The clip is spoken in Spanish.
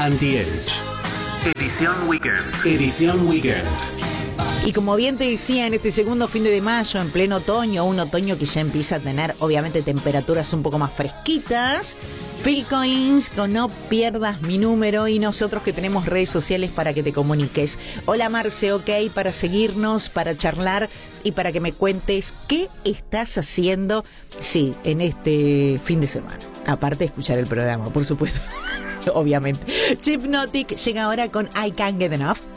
Anti-Age. Edición Weekend. Edición Weekend. Y como bien te decía, en este segundo fin de mayo, en pleno otoño, un otoño que ya empieza a tener obviamente temperaturas un poco más fresquitas, Phil Collins con No Pierdas Mi Número, y nosotros que tenemos redes sociales para que te comuniques. Hola Marce, ok, para seguirnos, para charlar y para que me cuentes qué estás haciendo, sí, en este fin de semana. Aparte de escuchar el programa, por supuesto, obviamente. Hypnotic llega ahora con I Can't Get Enough.